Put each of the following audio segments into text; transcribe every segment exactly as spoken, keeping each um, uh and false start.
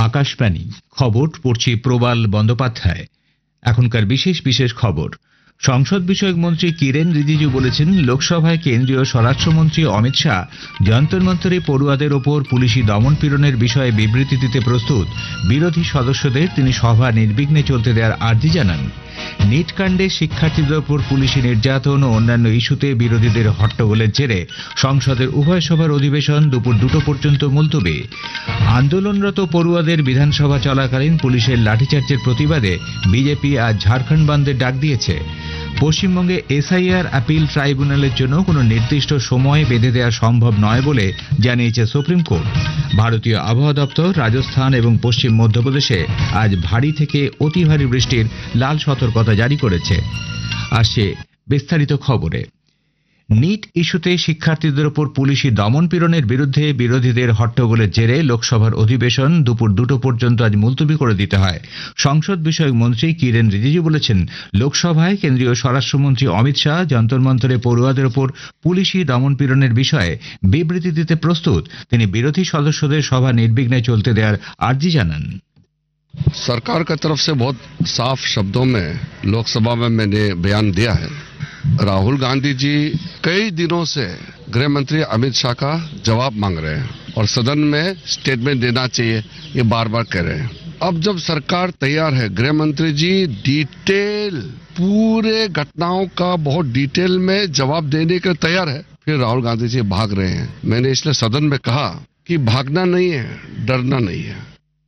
আকাশবাণী খবর পড়ছি প্রবাল বন্দ্যোপাধ্যায়। এখনকার বিশেষ বিশেষ খবর। সংসদ বিষয়ক মন্ত্রী কিরেন রিজিজু বলেছেন, লোকসভায় কেন্দ্রীয় স্বরাষ্ট্রমন্ত্রী অমিত শাহ যন্তর মন্তরে পড়ুয়াদের ওপর পুলিশি দমন পীড়নের বিষয়ে বিবৃতি দিতে প্রস্তুত। বিরোধী সদস্যদের তিনি সভা নির্বিঘ্নে চলতে দেওয়ার আর্জি জানান। নিট কাণ্ডে শিক্ষার্থীদের ওপর পুলিশি নির্যাতন ও অন্যান্য ইস্যুতে বিরোধীদের হট্টগোলের জেরে সংসদের উভয় সভার অধিবেশন দুপুর দুটো পর্যন্ত মুলতবি। আন্দোলনরত পড়ুয়াদের বিধানসভা চলাকালীন পুলিশের লাঠিচার্জের প্রতিবাদে বিজেপি আজ ঝাড়খণ্ড বন্ধের ডাক দিয়েছে। পশ্চিমবঙ্গে এসআইআর আপিল ট্রাইব্যুনালের জন্য কোনো নির্দিষ্ট সময় বেঁধে দেওয়া সম্ভব নয় বলে জানিয়েছে সুপ্রিম কোর্ট। ভারতীয় আবহাওয়া দপ্তর রাজস্থান এবং পশ্চিম মধ্যপ্রদেশে আজ ভারী থেকে অতি ভারী বৃষ্টির লাল সতর্কতা জারি করেছে। আসছে বিস্তারিত খবরে। নিট ইস্যুতে শিক্ষার্থীদের ওপর পুলিশি দমন পীড়নের বিরুদ্ধে বিরোধীদের হট্টগোলের জেরে লোকসভার অধিবেশন দুপুর দুটো পর্যন্ত আজ মুলতবি করে দিতে হয়। সংসদ বিষয়ক মন্ত্রী কিরেন রিজিজু বলেছেন, লোকসভায় কেন্দ্রীয় স্বরাষ্ট্রমন্ত্রী অমিত শাহ যন্তর মন্তরে পড়ুয়াদের ওপর পুলিশি দমন পীড়নের বিষয়ে বিবৃতি দিতে প্রস্তুত। তিনি বিরোধী সদস্যদের সভা নির্বিঘ্নে চলতে দেওয়ার আর্জি জানান। सरकार की तरफ से बहुत साफ शब्दों में लोकसभा में मैंने बयान दिया है। राहुल गांधी जी कई दिनों से गृह मंत्री अमित शाह का जवाब मांग रहे हैं और सदन में स्टेटमेंट देना चाहिए, ये बार बार कह रहे हैं। अब जब सरकार तैयार है, गृह मंत्री जी डिटेल पूरे घटनाओं का बहुत डिटेल में जवाब देने के तैयार है, फिर राहुल गांधी जी भाग रहे हैं। मैंने इसलिए सदन में कहा कि भागना नहीं है, डरना नहीं है।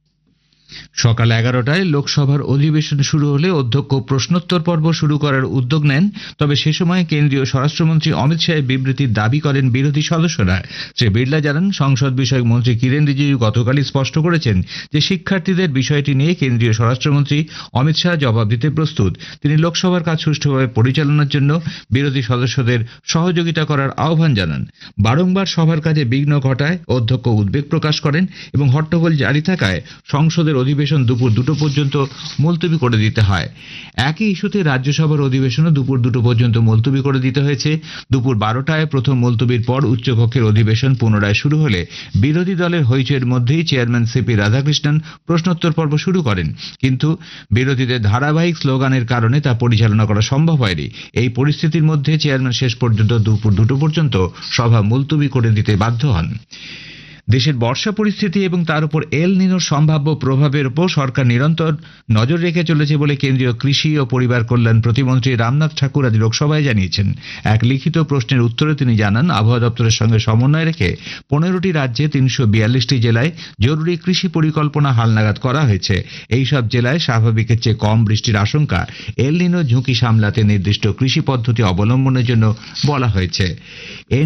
সকাল এগারোটায় লোকসভার অধিবেশন শুরু হলে অধ্যক্ষ প্রশ্নোত্তর পর্ব শুরু করার উদ্যোগ নেন। তবে সে সময় কেন্দ্রীয় স্বরাষ্ট্রমন্ত্রী অমিত শাহের বিবৃতির দাবি করেন বিরোধী সদস্যরা। শ্রী বিড়লা জানান, সংসদ বিষয়ক মন্ত্রী কিরেন রিজিজু গতকালই স্পষ্ট করেছেন যে শিক্ষার্থীদের বিষয়টি নিয়ে কেন্দ্রীয় স্বরাষ্ট্রমন্ত্রী অমিত শাহ জবাব দিতে প্রস্তুত। তিনি লোকসভার কাজ সুষ্ঠুভাবে পরিচালনার জন্য বিরোধী সদস্যদের সহযোগিতা করার আহ্বান জানান। বারংবার সভার কাজে বিঘ্ন ঘটায় অধ্যক্ষ উদ্বেগ প্রকাশ করেন এবং হট্টগোল জারি থাকায় সংসদের অধিবেশন দুপুর দুটো পর্যন্ত মুলতবি করে দিতে হয়। একই ইস্যুতে রাজ্যসভার অধিবেশনও দুপুর দুটো পর্যন্ত মুলতবি করে দিতে হয়েছে। দুপুর বারোটায় প্রথম মুলতবির পর উচ্চকক্ষের অধিবেশন পুনরায় শুরু হলে বিরোধী দলের হইচইয়ের মধ্যেই চেয়ারম্যান সিপি রাধাকৃষ্ণন প্রশ্নোত্তর পর্ব শুরু করেন, কিন্তু বিরোধীদের ধারাবাহিক স্লোগানের কারণে তা পরিচালনা করা সম্ভব হয়নি। এই পরিস্থিতির মধ্যে চেয়ারম্যান শেষ পর্যন্ত দুপুর দুটো পর্যন্ত সভা মুলতবি করে দিতে বাধ্য হন। দেশের বর্ষা পরিস্থিতি এবং তার উপর এল নিনোর সম্ভাব্য প্রভাবের উপর সরকার নিরন্তর নজর রেখে চলেছে বলে কেন্দ্রীয় কৃষি ও পরিবার কল্যাণ প্রতিমন্ত্রী রামনাথ ঠাকুর আজ লোকসভায় জানিয়েছেন। এক লিখিত প্রশ্নের উত্তরে তিনি জানান, আবহাওয়া দপ্তরের সঙ্গে সমন্বয় রেখে পনেরোটি রাজ্যে তিনশো বিয়াল্লিশটি জেলায় জরুরি কৃষি পরিকল্পনা হালনাগাদ করা হয়েছে। এই সব জেলায় স্বাভাবিকের চেয়ে কম বৃষ্টির আশঙ্কা এল নিনো ঝুঁকি সামলাতে নির্দিষ্ট কৃষি পদ্ধতি অবলম্বনের জন্য বলা হয়েছে।